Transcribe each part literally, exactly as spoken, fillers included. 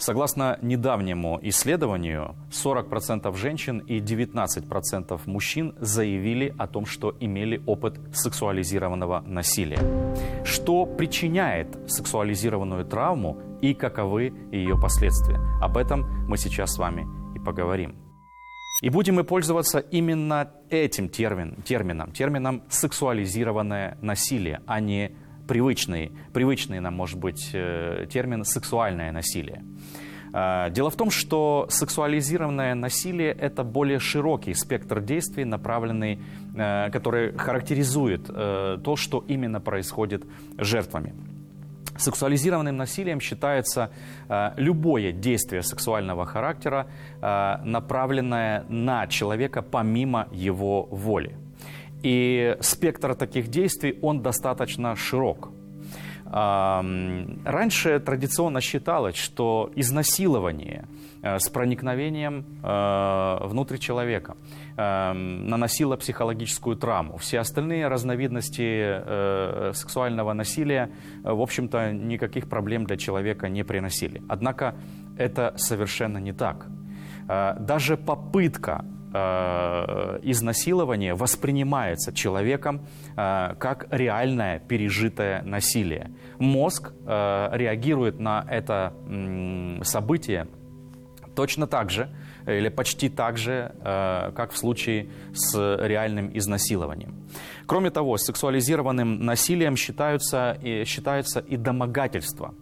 Согласно недавнему исследованию, сорок процентов женщин и девятнадцать процентов мужчин заявили о том, что имели опыт сексуализированного насилия. Что причиняет сексуализированную травму и каковы ее последствия? Об этом мы сейчас с вами и поговорим. И будем мы пользоваться именно этим термин, термином, термином «сексуализированное насилие», а не привычный, привычный нам, может быть, термин «сексуальное насилие». Дело в том, что сексуализированное насилие – это более широкий спектр действий, направленный, который характеризует то, что именно происходит с жертвами. Сексуализированным насилием считается э, любое действие сексуального характера, э, направленное на человека помимо его воли. И спектр таких действий, он достаточно широк. Э, раньше традиционно считалось, что изнасилование э, с проникновением э, внутрь человека э, наносило психологическую травму. Все остальные разновидности э, сексуального насилия, э, в общем-то, никаких проблем для человека не приносили. Однако это совершенно не так. Э, даже попытка э, изнасилования воспринимается человеком э, как реальное пережитое насилие. Мозг э, реагирует на это м, событие точно так же, или почти так же, как в случае с реальным изнасилованием. Кроме того, сексуализированным насилием считаются и, считаются и домогательства,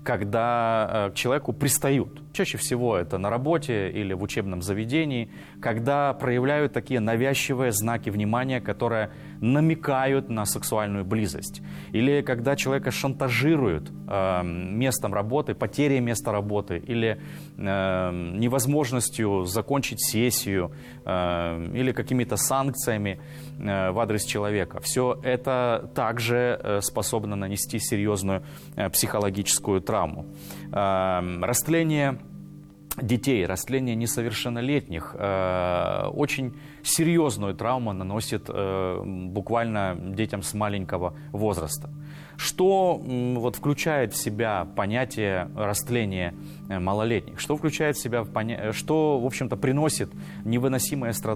когда к человеку пристают. Чаще всего это на работе или в учебном заведении, когда проявляют такие навязчивые знаки внимания, которые намекают на сексуальную близость. Или когда человека шантажируют э, местом работы, потерей места работы или э, невозможностью закончить сессию э, или какими-то санкциями э, в адрес человека. Все это также э, способно нанести серьезную э, психологическую травму. Э, растление детей, растление несовершеннолетних э, очень серьезную травму наносит э, буквально детям с маленького возраста. Что э, вот, включает в себя понятие растления малолетних? Что включает в себя, поня... что, в общем-то, приносит невыносимое страдание